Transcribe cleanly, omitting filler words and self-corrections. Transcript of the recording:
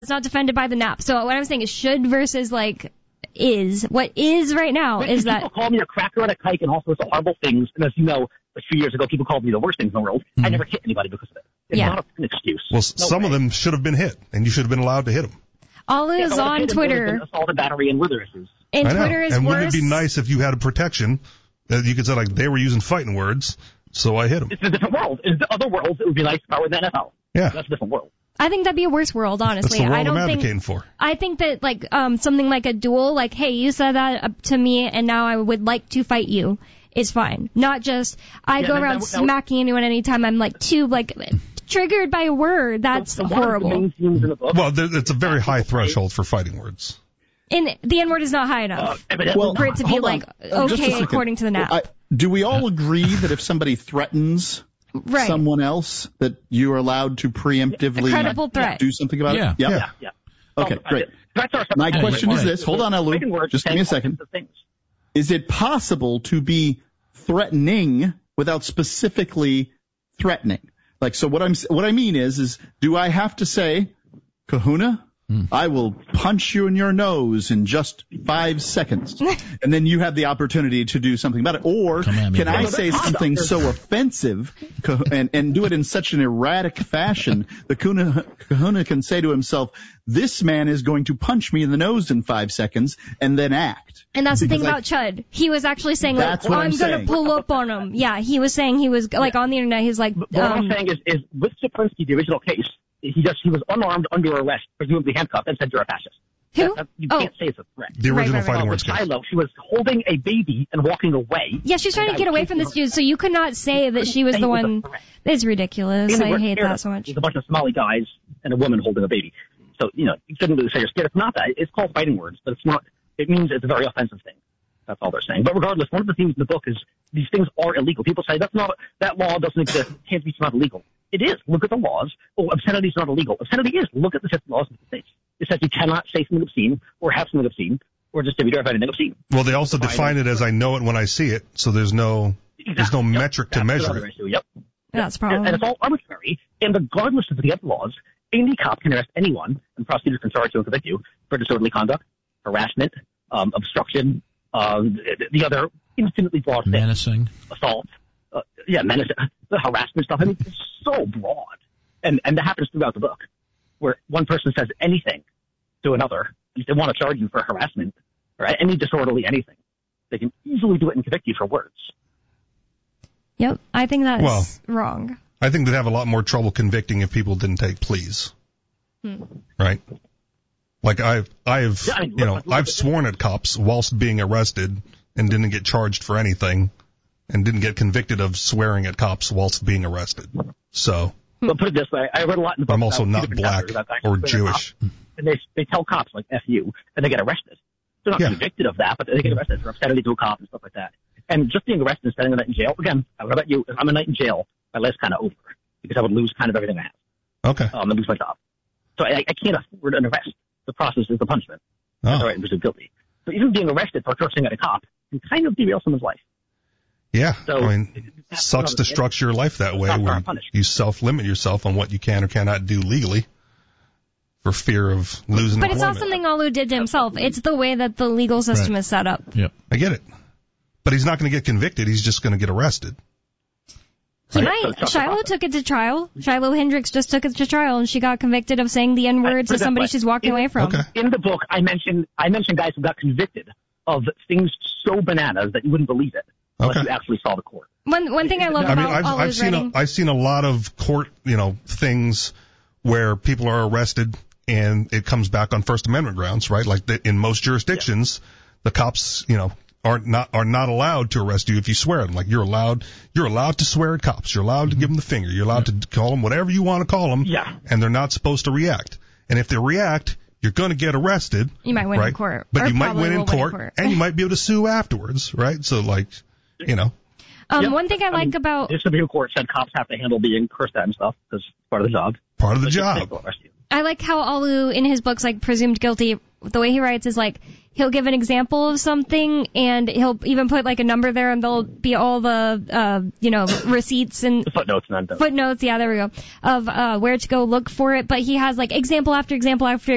That's not defended by the NAP. So what I'm saying is should versus, like, is. What is right now is that... People call me a cracker and a kike and all sorts of horrible things. And as you know, a few years ago, people called me the worst things in the world. Mm-hmm. I never hit anybody because of it. It's not an excuse. Well, some of them should have been hit, and you should have been allowed to hit them. Alu's on Twitter. Assault, battery, and wither issues. And Twitter is and worse. Wouldn't it be nice if you had a protection that you could say, like, they were using fighting words, so I hit them? It's a different world. In other worlds, it would be nice if I were in the NFL. Yeah. That's a different world. I think that'd be a worse world, honestly. That's the world I don't I'm advocating for. I think that, like, something like a duel, like, hey, you said that up to me, and now I would like to fight you, is fine. Not just, I go around smacking anyone anytime I'm, like, triggered by a word. That's horrible. Well, it's a very high threshold for fighting words. And the N-word is not high enough for it to be, like, okay according to the NAP. Do we all agree that if somebody threatens someone else, that you are allowed to preemptively do something about it? Yeah. Okay, great. My question is this. Hold on, Alu. Just give me a second. Is it possible to be threatening without specifically threatening? Like, so what I mean is do I have to say, Kahuna, I will punch you in your nose in just 5 seconds, and then you have the opportunity to do something about it? Or can I say something so offensive and do it in such an erratic fashion that Kahuna can say to himself, this man is going to punch me in the nose in 5 seconds, and then act? And that's the thing about Chud. He was actually saying, like, I'm going to pull up on him. Yeah, he was saying he was, like, on the internet, he's like... What I'm saying is with Chaplinsky, the original case, he was unarmed, under arrest, presumably handcuffed, and said you're a fascist. Who? You can't say it's a threat. The original fighting words case. Shiloh, she was holding a baby and walking away. Yeah, she's trying to get away from this dude, so you could not say that she was the one... It's ridiculous. I hate that so much. There's a bunch of Somali guys and a woman holding a baby. So, you couldn't really say you're scared. It's not that. It's called fighting words, but it's not. It means it's a very offensive thing. That's all they're saying. But regardless, one of the themes in the book is these things are illegal. People say that law doesn't exist. Can't be not illegal. It is. Look at the laws. Oh, obscenity is not illegal. Obscenity is. Look at the system laws of the states. It says you cannot say something obscene or have something obscene or distribute or have anything obscene. Well, they also define it as I know it when I see it, so there's no metric to measure it. Yep. That's a problem. And it's all arbitrary. And regardless of the other laws, any cop can arrest anyone, and prosecutors can charge you and convict you for disorderly conduct, harassment, obstruction, the other infinitely broad things. Menacing. Assault. Menacing. The harassment stuff. I mean, it's so broad. And that happens throughout the book, where one person says anything to another. If they want to charge you for harassment or any disorderly anything, they can easily do it and convict you for words. Yep, I think that's wrong. I think they'd have a lot more trouble convicting if people didn't take pleas. Right? Like I've sworn at cops whilst being arrested and didn't get charged for anything and didn't get convicted of swearing at cops whilst being arrested. So. But put it this way, I read a lot in the book. I'm also not black or Jewish. And they tell cops, like, F you, and they get arrested. They're not convicted of that, but they get arrested for obscenity to a cop and stuff like that. And just being arrested and spending the night in jail, again, I don't know about you, if I'm a night in jail, my life's kind of over because I would lose kind of everything I have. Okay. And lose my job. So I can't afford an arrest. The process is the punishment. That's right, and presumed guilty. So even being arrested for cursing at a cop can kind of derail someone's life. Yeah, so, I mean, sucks to structure your life that way, where you self-limit yourself on what you can or cannot do legally for fear of losing. But it's not something Alu did to himself. It's the way that the legal system is set up. Yep, I get it. But he's not going to get convicted. He's just going to get arrested. He might. Shiloh took it to trial. Shiloh Hendricks just took it to trial, and she got convicted of saying the N-word to somebody she's walking away from. Okay. In the book, I mentioned guys who got convicted of things so bananas that you wouldn't believe it. Unless you actually saw the court. One thing I love about Alu's writing... I've seen a lot of court, things where people are arrested and it comes back on First Amendment grounds, right? Like in most jurisdictions, the cops, are not allowed to arrest you if you swear at them. Like you're allowed to swear at cops. You're allowed to give them the finger. You're allowed to call them whatever you want to call them. Yeah. And they're not supposed to react. And if they react, you're going to get arrested. You might win in court. But you might win in court, and you might be able to sue afterwards, right? So one thing I like about... The Supreme Court said cops have to handle being cursed at and stuff because it's part of the job. Part of the job. I like how Alu, in his books, like, presumed guilty, the way he writes is, like, he'll give an example of something, and he'll even put, like, a number there, and there'll be all the, receipts and... The footnotes. Footnotes, yeah, there we go, of where to go look for it. But he has, like, example after example after